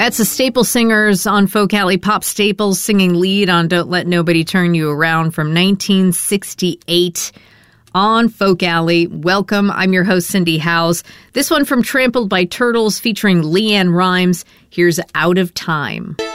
That's the Staple Singers on Folk Alley. Pop Staples singing lead on Don't Let Nobody Turn You Around from 1968 on Folk Alley. Welcome. I'm your host, Cindy Howes. This one from Trampled by Turtles featuring Leanne Rimes. Here's Out of Time.